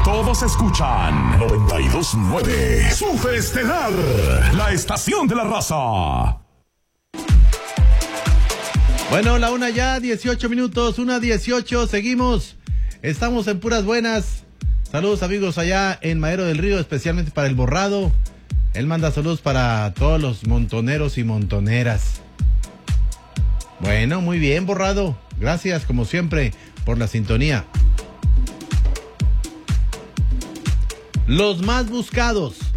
Todos escuchan 92.9 Super Estelar, la estación de la raza. Bueno, la 1 ya, 18 minutos, 1:18, seguimos. Estamos en puras buenas. Saludos amigos allá en Madero del Río, especialmente para el Borrado. Él manda saludos para todos los montoneros y montoneras. Bueno, muy bien, Borrado. Gracias, como siempre, por la sintonía. Los más buscados.